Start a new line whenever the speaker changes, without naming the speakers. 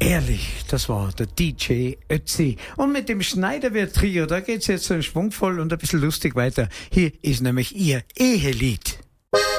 Herrlich, das war der DJ Ötzi. Und mit dem Schneiderwehr-Trio, da geht's jetzt so schwungvoll und ein bisschen lustig weiter. Hier ist nämlich ihr Ehelied.